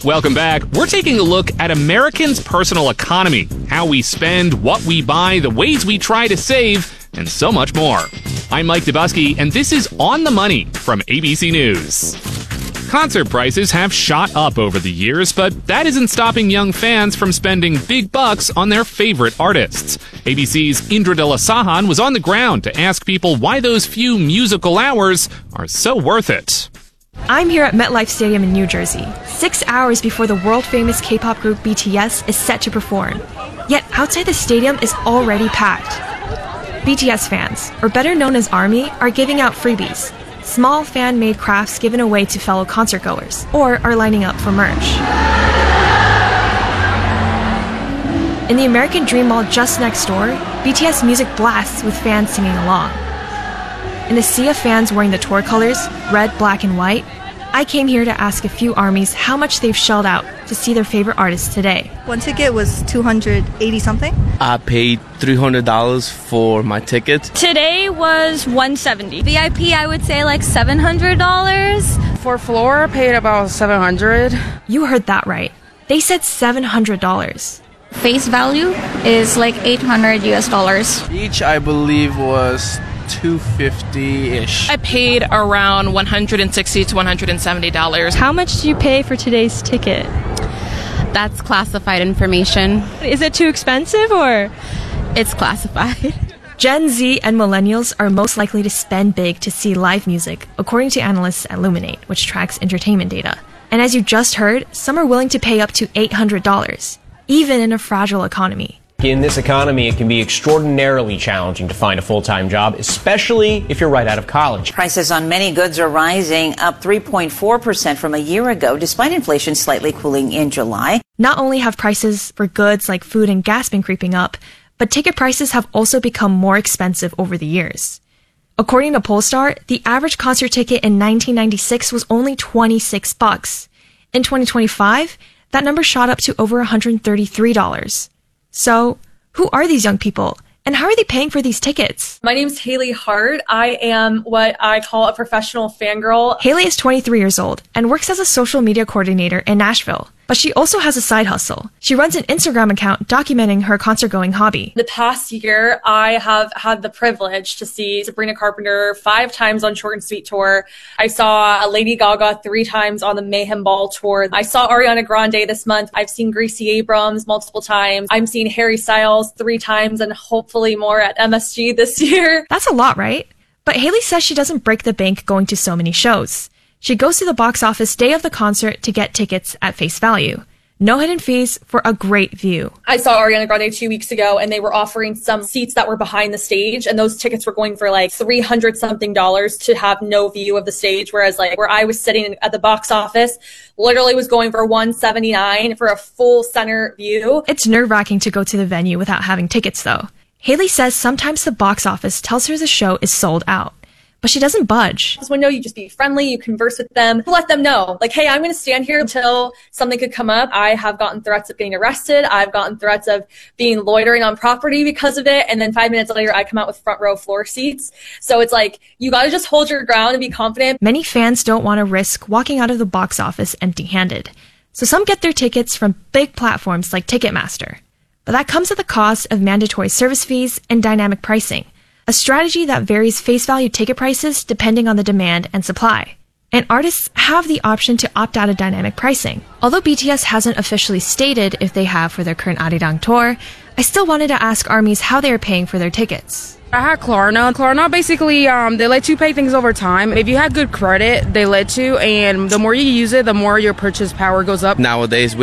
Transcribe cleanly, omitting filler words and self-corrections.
Welcome back. We're taking a look at Americans' personal economy, how we spend, what we buy, the ways we try to save, and so much more. I'm Mike Dubusky, and this is On the Money from ABC News. Concert prices have shot up over the years, but that isn't stopping young fans from spending big bucks on their favorite artists. ABC's Indra De La Sahan was on the ground to ask people why those few musical hours are so worth it. I'm here at MetLife Stadium in New Jersey, 6 hours before the world-famous K-pop group BTS is set to perform. Yet outside the stadium is already packed. BTS fans, or better known as ARMY, are giving out freebies, small fan-made crafts given away to fellow concertgoers, or are lining up for merch. In the American Dream Mall just next door, BTS music blasts with fans singing along. In the sea of fans wearing the tour colors, red, black, and white, I came here to ask a few ARMYs how much they've shelled out to see their favorite artists today. One ticket was $280 something. I paid $300 for my ticket. Today was $170. VIP, I would say like $700. For floor, I paid about $700. You heard that right. They said $700. Face value is like $800 US. Each, I believe, was $250-ish. I paid around $160 to $170. How much do you pay for today's ticket? That's classified information. Is it too expensive or? It's classified. Gen Z and millennials are most likely to spend big to see live music, according to analysts at Luminate, which tracks entertainment data. And as you just heard, some are willing to pay up to $800, even in a fragile economy. In this economy, it can be extraordinarily challenging to find a full-time job, especially if you're right out of college. Prices on many goods are rising, up 3.4% from a year ago, despite inflation slightly cooling in July. Not only have prices for goods like food and gas been creeping up, but ticket prices have also become more expensive over the years. According to Polestar, the average concert ticket in 1996 was only $26. In 2025, that number shot up to over $133. So, who are these young people, and how are they paying for these tickets? My name's Haley Hart. I am what I call a professional fangirl. Haley is 23 years old and works as a social media coordinator in Nashville. But she also has a side hustle. She runs an Instagram account documenting her concert-going hobby. The past year, I have had the privilege to see Sabrina Carpenter 5 times on Short and Sweet tour. I saw Lady Gaga 3 times on the Mayhem Ball tour. I saw Ariana Grande this month. I've seen Gracie Abrams multiple times. I'm seeing Harry Styles 3 times and hopefully more at MSG this year. That's a lot, right? But Haley says she doesn't break the bank going to so many shows. She goes to the box office day of the concert to get tickets at face value. No hidden fees for a great view. I saw Ariana Grande 2 weeks ago and they were offering some seats that were behind the stage and those tickets were going for like $300 something to have no view of the stage. Whereas like where I was sitting at the box office literally was going for $179 for a full center view. It's nerve-wracking to go to the venue without having tickets though. Haley says sometimes the box office tells her the show is sold out. But she doesn't budge. This window, you just be friendly, you converse with them, let them know, like, hey, I'm going to stand here until something could come up. I have gotten threats of getting arrested. I've gotten threats of being loitering on property because of it. And then 5 minutes later, I come out with front row floor seats. So it's like, you got to just hold your ground and be confident. Many fans don't want to risk walking out of the box office empty-handed. So some get their tickets from big platforms like Ticketmaster. But that comes at the cost of mandatory service fees and dynamic pricing. A strategy that varies face value ticket prices depending on the demand and supply. And artists have the option to opt out of dynamic pricing. Although BTS hasn't officially stated if they have for their current Arirang tour, I still wanted to ask ARMYs how they are paying for their tickets. I had Klarna. Klarna basically, they let you pay things over time. If you had good credit, they let you, and the more you use it, the more your purchase power goes up. Nowadays,